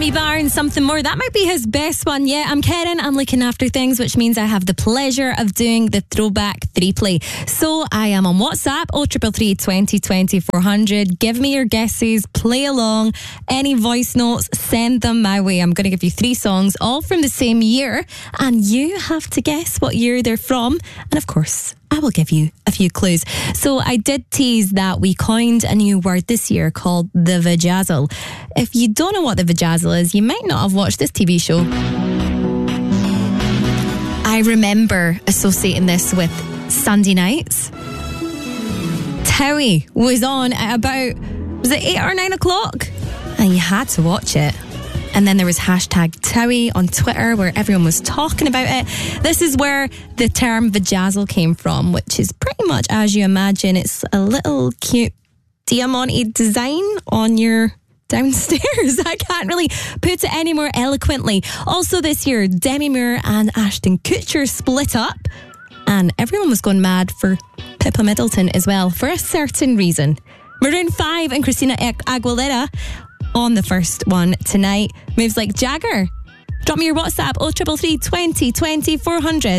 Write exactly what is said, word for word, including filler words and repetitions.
Sammy Barnes, Something More. That might be his best one yet. I'm Karen, I'm looking after things, which means I have the pleasure of doing the throwback three play. So I am on WhatsApp, oh triple three, twenty, twenty, four hundred. Give me your guesses, play along. Any voice notes, send them my way. I'm going to give you three songs, all from the same year, and you have to guess what year they're from. And of course, I will give you a few clues. So I did tease that we coined a new word this year called the vajazzle. If you don't know what the vajazzle is, you might not have watched this T V show. I remember associating this with Sunday nights. Towie was on at about, was it eight or nine o'clock? And you had to watch it. And then there was hashtag Towie on Twitter where everyone was talking about it. This is where the term vajazzle came from, which is pretty much as you imagine. It's a little cute diamante design on your downstairs. I can't really put it any more eloquently. Also this year, Demi Moore and Ashton Kutcher split up, and everyone was going mad for Pippa Middleton as well, for a certain reason. Maroon five and Christina Aguilera on the first one tonight. Moves Like Jagger. Drop me your WhatsApp, oh triple three, twenty, twenty, four hundred.